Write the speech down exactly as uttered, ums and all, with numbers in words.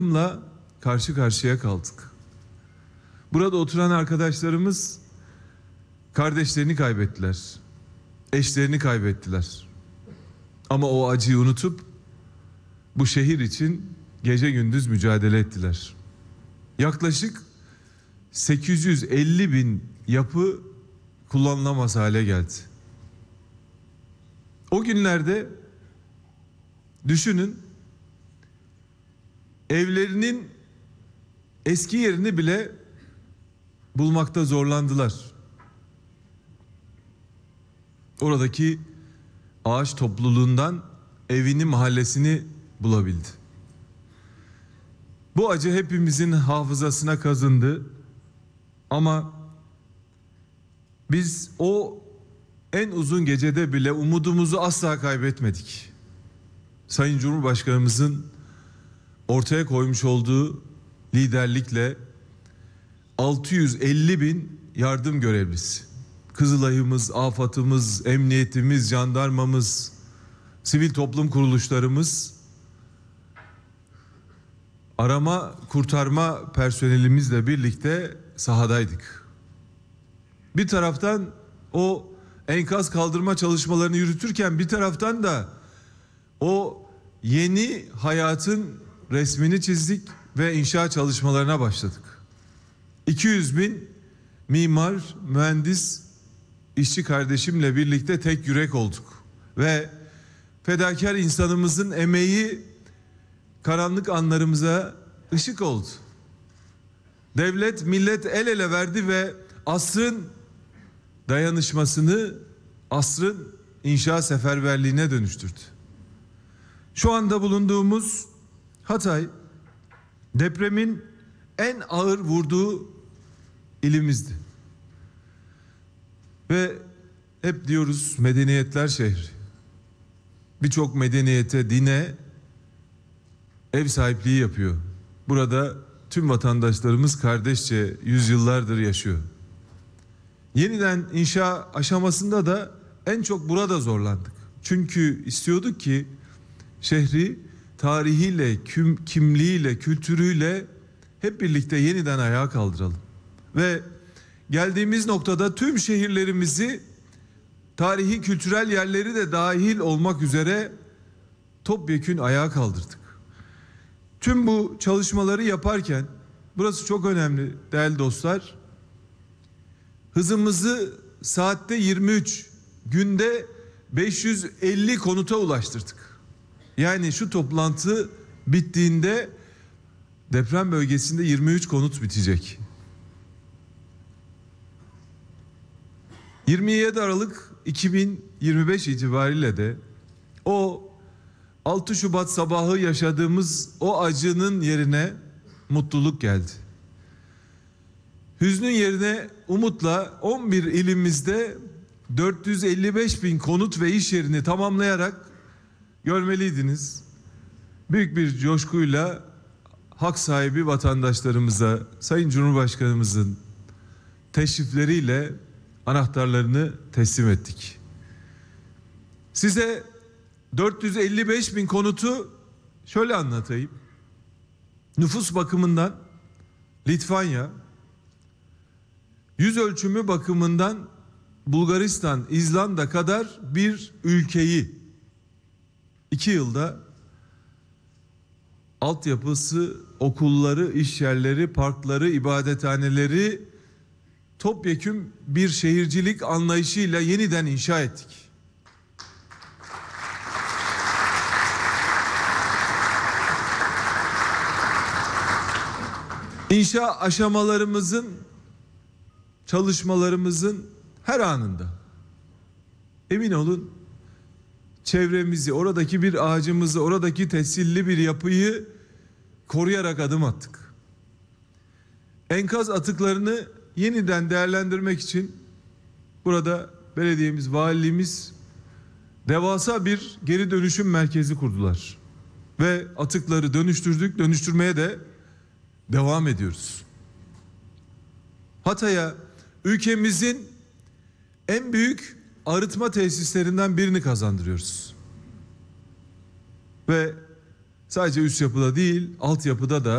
karşı karşıya kaldık. Burada oturan arkadaşlarımız kardeşlerini kaybettiler, eşlerini kaybettiler. Ama o acıyı unutup bu şehir için gece gündüz mücadele ettiler. Yaklaşık sekiz yüz elli bin yapı kullanılamaz hale geldi. O günlerde düşünün, evlerinin eski yerini bile bulmakta zorlandılar. Oradaki ağaç topluluğundan evini, mahallesini bulabildi. Bu acı hepimizin hafızasına kazındı. Ama biz o en uzun gecede bile umudumuzu asla kaybetmedik. Sayın Cumhurbaşkanımızın ortaya koymuş olduğu liderlikle altı yüz elli bin yardım görevlisi, Kızılay'ımız, AFAD'ımız, emniyetimiz, jandarmamız, sivil toplum kuruluşlarımız, arama kurtarma personelimizle birlikte sahadaydık. Bir taraftan o enkaz kaldırma çalışmalarını yürütürken bir taraftan da o yeni hayatın resmini çizdik ve inşaat çalışmalarına başladık. iki yüz bin mimar, mühendis, işçi kardeşimle birlikte tek yürek olduk. Ve fedakar insanımızın emeği karanlık anlarımıza ışık oldu. Devlet, millet el ele verdi ve asrın dayanışmasını asrın inşa seferberliğine dönüştürdü. Şu anda bulunduğumuz Hatay, depremin en ağır vurduğu ilimizdi. Ve hep diyoruz medeniyetler şehri. Birçok medeniyete, dine ev sahipliği yapıyor. Burada tüm vatandaşlarımız kardeşçe yüzyıllardır yaşıyor. Yeniden inşa aşamasında da en çok burada zorlandık. Çünkü istiyorduk ki şehri tarihiyle, küm, kimliğiyle, kültürüyle hep birlikte yeniden ayağa kaldıralım. Ve geldiğimiz noktada tüm şehirlerimizi, tarihi kültürel yerleri de dahil olmak üzere topyekün ayağa kaldırdık. Tüm bu çalışmaları yaparken burası çok önemli değerli dostlar. Hızımızı saatte yirmi üç, günde beş yüz elli konuta ulaştırdık. Yani şu toplantı bittiğinde deprem bölgesinde yirmi üç konut bitecek. yirmi yedi Aralık iki bin yirmi beş itibariyle de o altı Şubat sabahı yaşadığımız o acının yerine mutluluk geldi. Hüznün yerine umutla on bir ilimizde dört yüz elli beş bin konut ve iş yerini tamamlayarak görmeliydiniz. Büyük bir coşkuyla hak sahibi vatandaşlarımıza Sayın Cumhurbaşkanımızın teşrifleriyle anahtarlarını teslim ettik. Size dört yüz elli beş bin konutu şöyle anlatayım. Nüfus bakımından Litvanya, yüz ölçümü bakımından Bulgaristan, İzlanda kadar bir ülkeyi iki yılda altyapısı, okulları, iş yerleri, parkları, ibadethaneleri topyekün bir şehircilik anlayışıyla yeniden inşa ettik. İnşa aşamalarımızın, çalışmalarımızın her anında emin olun çevremizi, oradaki bir ağacımızı, oradaki tescilli bir yapıyı koruyarak adım attık. Enkaz atıklarını yeniden değerlendirmek için burada belediyemiz, valiliğimiz devasa bir geri dönüşüm merkezi kurdular. Ve atıkları dönüştürdük, dönüştürmeye de devam ediyoruz. Hatay'a ülkemizin en büyük arıtma tesislerinden birini kazandırıyoruz. Ve sadece üst yapıda değil, altyapıda da